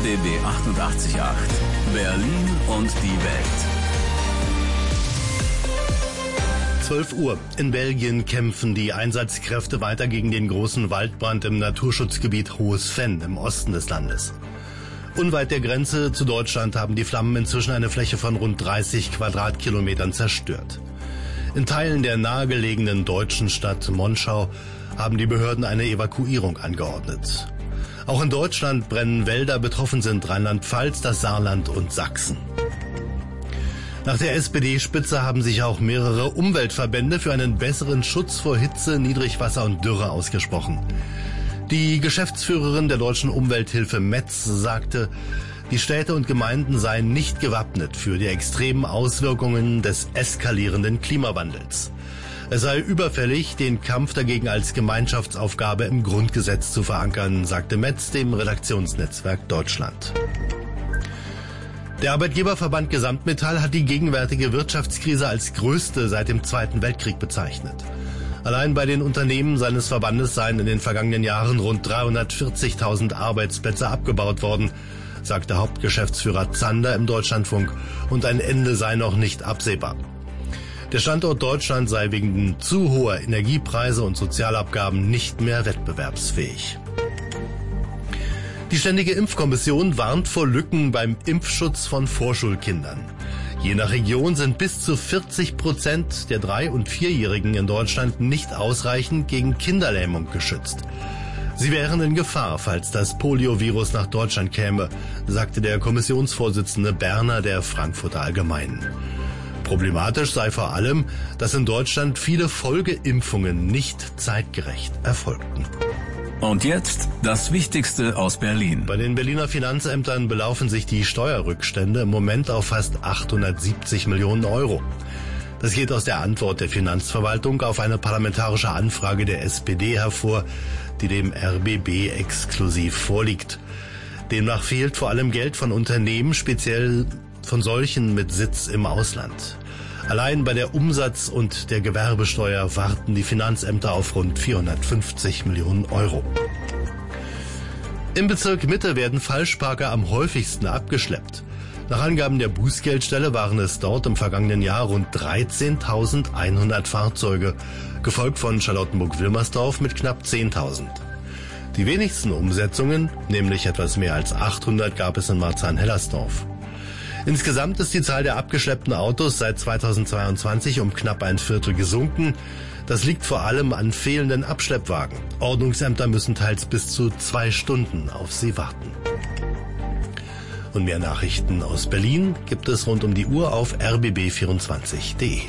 RBB 88.8 Berlin und die Welt. 12 Uhr. In Belgien kämpfen die Einsatzkräfte weiter gegen den großen Waldbrand im Naturschutzgebiet Hohes Venn im Osten des Landes. Unweit der Grenze zu Deutschland haben die Flammen inzwischen eine Fläche von rund 30 Quadratkilometern zerstört. In Teilen der nahegelegenen deutschen Stadt Monschau haben die Behörden eine Evakuierung angeordnet. Auch in Deutschland brennen Wälder, betroffen sind Rheinland-Pfalz, das Saarland und Sachsen. Nach der SPD-Spitze haben sich auch mehrere Umweltverbände für einen besseren Schutz vor Hitze, Niedrigwasser und Dürre ausgesprochen. Die Geschäftsführerin der Deutschen Umwelthilfe Metz sagte, die Städte und Gemeinden seien nicht gewappnet für die extremen Auswirkungen des eskalierenden Klimawandels. Es sei überfällig, den Kampf dagegen als Gemeinschaftsaufgabe im Grundgesetz zu verankern, sagte Metz dem Redaktionsnetzwerk Deutschland. Der Arbeitgeberverband Gesamtmetall hat die gegenwärtige Wirtschaftskrise als größte seit dem Zweiten Weltkrieg bezeichnet. Allein bei den Unternehmen seines Verbandes seien in den vergangenen Jahren rund 340.000 Arbeitsplätze abgebaut worden, sagte Hauptgeschäftsführer Zander im Deutschlandfunk, und ein Ende sei noch nicht absehbar. Der Standort Deutschland sei wegen zu hoher Energiepreise und Sozialabgaben nicht mehr wettbewerbsfähig. Die Ständige Impfkommission warnt vor Lücken beim Impfschutz von Vorschulkindern. Je nach Region sind bis zu 40% der 3- und 4-Jährigen in Deutschland nicht ausreichend gegen Kinderlähmung geschützt. Sie wären in Gefahr, falls das Poliovirus nach Deutschland käme, sagte der Kommissionsvorsitzende Berner der Frankfurter Allgemeinen. Problematisch sei vor allem, dass in Deutschland viele Folgeimpfungen nicht zeitgerecht erfolgten. Und jetzt das Wichtigste aus Berlin. Bei den Berliner Finanzämtern belaufen sich die Steuerrückstände im Moment auf fast 870 Millionen Euro. Das geht aus der Antwort der Finanzverwaltung auf eine parlamentarische Anfrage der SPD hervor, die dem RBB exklusiv vorliegt. Demnach fehlt vor allem Geld von Unternehmen, speziell von solchen mit Sitz im Ausland. Allein bei der Umsatz- und der Gewerbesteuer warten die Finanzämter auf rund 450 Millionen Euro. Im Bezirk Mitte werden Falschparker am häufigsten abgeschleppt. Nach Angaben der Bußgeldstelle waren es dort im vergangenen Jahr rund 13.100 Fahrzeuge, gefolgt von Charlottenburg-Wilmersdorf mit knapp 10.000. Die wenigsten Umsetzungen, nämlich etwas mehr als 800, gab es in Marzahn-Hellersdorf. Insgesamt ist die Zahl der abgeschleppten Autos seit 2022 um knapp ein Viertel gesunken. Das liegt vor allem an fehlenden Abschleppwagen. Ordnungsämter müssen teils bis zu 2 Stunden auf sie warten. Und mehr Nachrichten aus Berlin gibt es rund um die Uhr auf rbb24.de.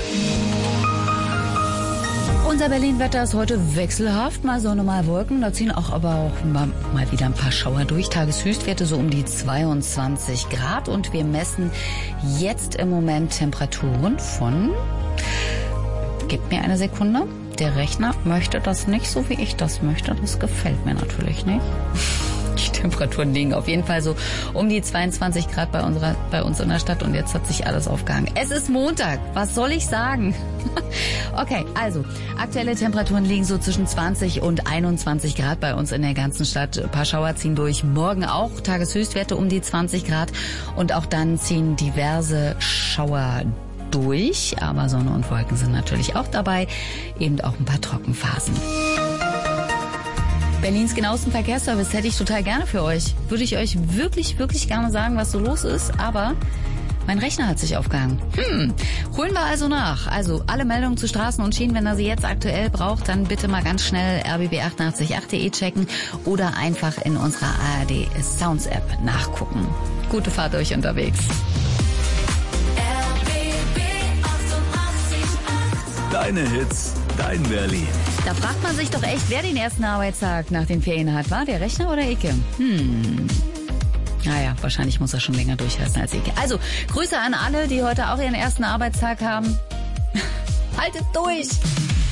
Unser Berlin-Wetter ist heute wechselhaft, mal Sonne, mal Wolken. Da ziehen aber auch mal wieder ein paar Schauer durch. Tageshöchstwerte so um die 22 Grad. Und wir messen jetzt im Moment Temperaturen von... Gebt mir eine Sekunde. Der Rechner möchte das nicht so, wie ich das möchte. Das gefällt mir natürlich nicht. Die Temperaturen liegen auf jeden Fall so um die 22 Grad bei uns in der Stadt, und jetzt hat sich alles aufgehangen. Es ist Montag, was soll ich sagen? Okay, also aktuelle Temperaturen liegen so zwischen 20 und 21 Grad bei uns in der ganzen Stadt. Ein paar Schauer ziehen durch, morgen auch Tageshöchstwerte um die 20 Grad, und auch dann ziehen diverse Schauer durch, aber Sonne und Wolken sind natürlich auch dabei, eben auch ein paar Trockenphasen. Berlins genauesten Verkehrsservice hätte ich total gerne für euch. Würde ich euch wirklich, wirklich gerne sagen, was so los ist, aber mein Rechner hat sich aufgehangen. Holen wir also nach. Also alle Meldungen zu Straßen und Schienen, wenn ihr sie jetzt aktuell braucht, dann bitte mal ganz schnell rbb888.de checken oder einfach in unserer ARD Sounds App nachgucken. Gute Fahrt euch unterwegs. Deine Hits, dein Berlin. Da fragt man sich doch echt, wer den ersten Arbeitstag nach den Ferien hat. War der Rechner oder Icke? Naja, wahrscheinlich muss er schon länger durchhalten als Icke. Also, Grüße an alle, die heute auch ihren ersten Arbeitstag haben. Haltet durch!